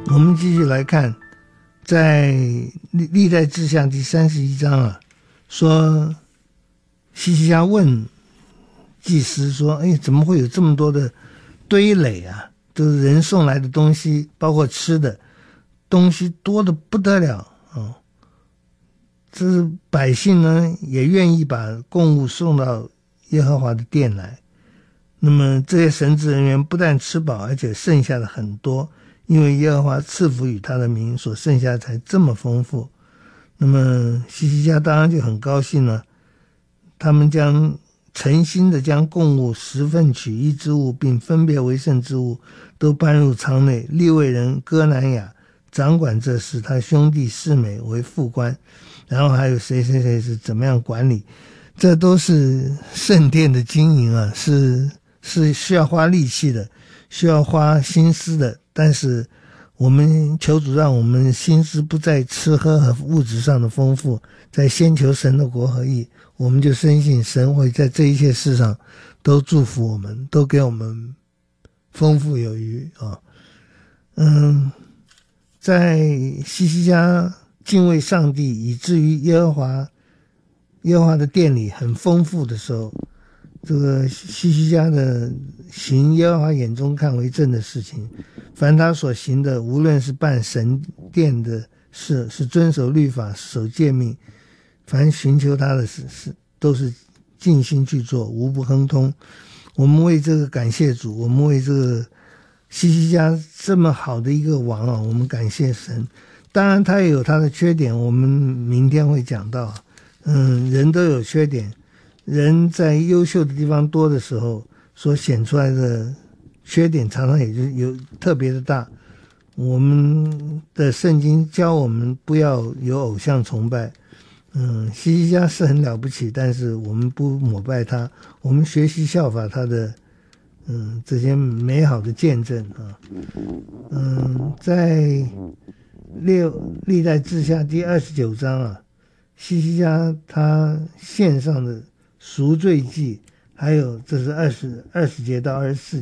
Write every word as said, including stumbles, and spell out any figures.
我们继续来看，在历历代志下第三十一章啊，说希西家问祭司说：“哎，怎么会有这么多的堆垒啊？都是人送来的东西，包括吃的东西多得不得了啊！哦，这是百姓呢也愿意把供物送到耶和华的殿来。那么这些神职人员不但吃饱，而且剩下的很多。”因为耶和华赐福与他的民，所剩下才这么丰富。那么希西家当然就很高兴了，他们将诚心的将供物十份取一之物，并分别为圣之物都搬入仓内。利未人哥南雅掌管这事，他兄弟示每为副官，然后还有谁谁谁是怎么样管理，这都是圣殿的经营啊，是是需要花力气的，需要花心思的。但是我们求主让我们心思不在吃喝和物质上的丰富，在先求神的国和义，我们就深信神会在这一切事上都祝福我们，都给我们丰富有余啊。嗯，在希西家敬畏上帝以至于耶和华耶和华的殿里很丰富的时候，这个希西家的行耶和华眼中看为正的事情，凡他所行的，无论是办神殿的事，是遵守律法，守诫命，凡寻求他的事，是都是尽心去做，无不亨通。我们为这个感谢主，我们为这个希西家这么好的一个王啊，我们感谢神。当然他也有他的缺点，我们明天会讲到。嗯，人都有缺点，人在优秀的地方多的时候，所显出来的缺点常常也就有特别的大。我们的圣经教我们不要有偶像崇拜。嗯，希西家是很了不起，但是我们不膜拜他，我们学习效法他的嗯这些美好的见证啊。嗯，在六历代志下第二十九章啊，希西家他献上的赎罪祭，还有这是二十二十节到二十四